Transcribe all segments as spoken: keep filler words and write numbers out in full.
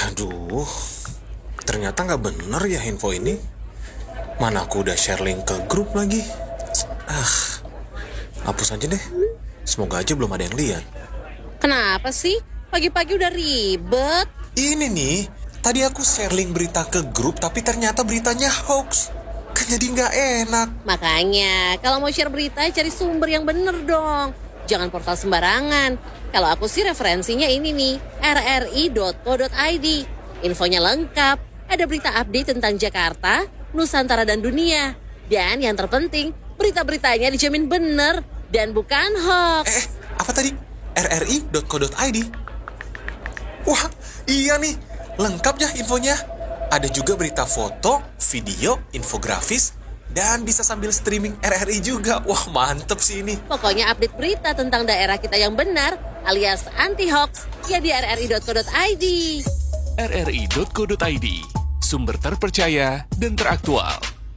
Aduh, ternyata nggak bener ya info ini. Mana aku udah share link ke grup lagi. Ah, hapus aja deh. Semoga aja belum ada yang lihat. Kenapa sih? Pagi-pagi udah ribet. Ini nih, tadi aku share link berita ke grup, tapi ternyata beritanya hoax. Kan jadi nggak enak. Makanya, kalau mau share berita, cari sumber yang bener dong. Jangan portal sembarangan. Kalau aku sih referensinya ini nih, r r i dot co dot i d. Infonya lengkap, ada berita update tentang Jakarta, Nusantara dan dunia. Dan yang terpenting, berita-beritanya dijamin bener dan bukan hoax. Eh, apa tadi? r r i dot co dot i d? Wah, iya nih, lengkap ya infonya. Ada juga berita foto, video, infografis, dan bisa sambil streaming R R I juga. Wah, mantep sih ini. Pokoknya update berita tentang daerah kita yang benar, alias anti-hoax, ya di r r i dot co dot i d. r r i dot co dot i d, sumber terpercaya dan teraktual.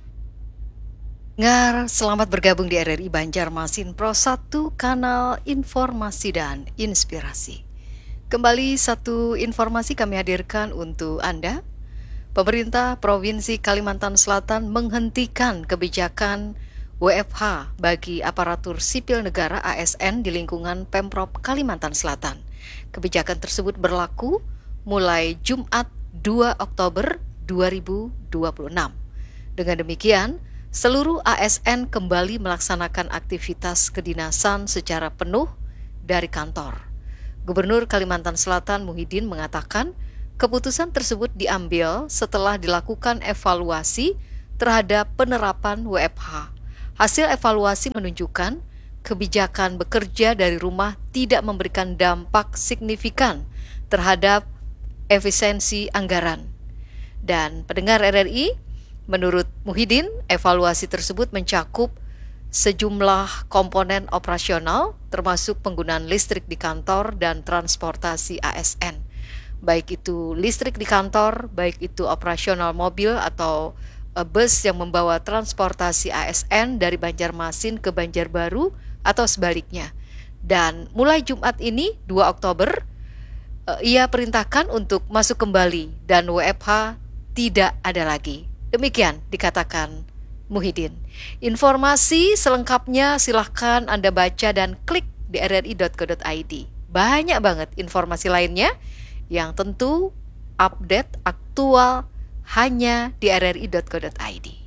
Ngar, selamat bergabung di R R I Banjarmasin Pro satu, kanal informasi dan inspirasi. Kembali satu informasi kami hadirkan untuk Anda. Pemerintah Provinsi Kalimantan Selatan menghentikan kebijakan W F H bagi aparatur sipil negara A S N di lingkungan Pemprov Kalimantan Selatan. Kebijakan tersebut berlaku mulai Jumat dua Oktober dua ribu dua puluh enam. Dengan demikian, seluruh A S N kembali melaksanakan aktivitas kedinasan secara penuh dari kantor. Gubernur Kalimantan Selatan Muhyiddin mengatakan keputusan tersebut diambil setelah dilakukan evaluasi terhadap penerapan W F H. Hasil evaluasi menunjukkan kebijakan bekerja dari rumah tidak memberikan dampak signifikan terhadap efisiensi anggaran. Dan pendengar R R I, menurut Muhyiddin, evaluasi tersebut mencakup sejumlah komponen operasional, termasuk penggunaan listrik di kantor dan transportasi A S N. Baik itu listrik di kantor, baik itu operasional mobil atau uh, bus yang membawa transportasi A S N dari Banjarmasin ke Banjarbaru atau sebaliknya. Dan mulai Jumat ini, dua Oktober, uh, ia perintahkan untuk masuk kembali dan W F H tidak ada lagi. Demikian dikatakan Muhyiddin. Informasi selengkapnya silahkan Anda baca dan klik di r r i dot co dot i d. Banyak banget informasi lainnya yang tentu update aktual hanya di r r i dot co dot i d.